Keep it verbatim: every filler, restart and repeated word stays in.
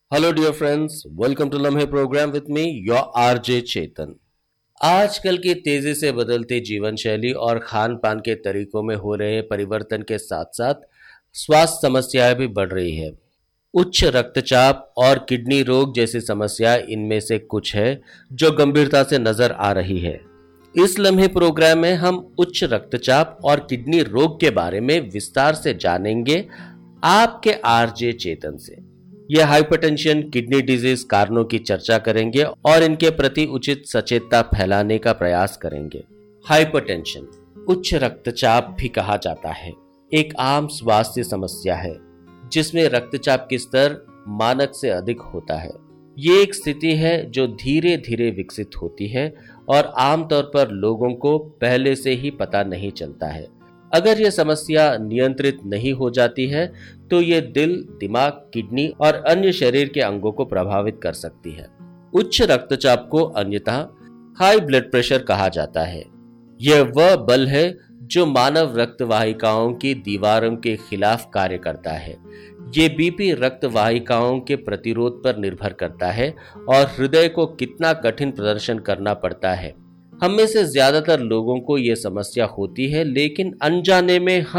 Hello dear friends, welcome to लम्हे programme with me your RJ चेतन। आजकल की तेजी से बदलती जीवन शैली और खान पान के तरीकों में हो रहे परिवर्तन के साथ साथ स्वास्थ्य समस्याएं भी बढ़ रही है। उच्च रक्तचाप और किडनी रोग जैसी समस्याएं इनमें से कुछ है जो गंभीरता से नजर आ रही है। इस लम्हे प्रोग्राम में हम उच्च रक्तचाप और किडनी रोग के बारे में विस्तार से जानेंगे आपके आरजे चेतन से। यह हाइपरटेंशन, किडनी डिजीज कारणों की चर्चा करेंगे और इनके प्रति उचित सचेतता फैलाने का प्रयास करेंगे। हाइपरटेंशन, उच्च रक्तचाप भी कहा जाता है, एक आम स्वास्थ्य समस्या है जिसमें रक्तचाप की स्तर मानक से अधिक होता है। ये एक स्थिति है जो धीरे धीरे विकसित होती है और आमतौर पर लोगों को पहले से ही पता नहीं चलता है। अगर यह समस्या नियंत्रित नहीं हो जाती है तो ये दिल, दिमाग, किडनी और अन्य शरीर के अंगों को प्रभावित कर सकती है। उच्च रक्तचाप को अन्यथा हाई ब्लड प्रेशर कहा जाता है। यह वह बल है जो मानव रक्त वाहिकाओं की दीवारों के खिलाफ कार्य करता है। ये बीपी रक्त वाहिकाओं के प्रतिरोध पर निर्भर करता है और हृदय को कितना कठिन प्रदर्शन करना पड़ता है। हम में से ज्यादातर लोगों को यह समस्या होती है, लेकिन अनजाने में हम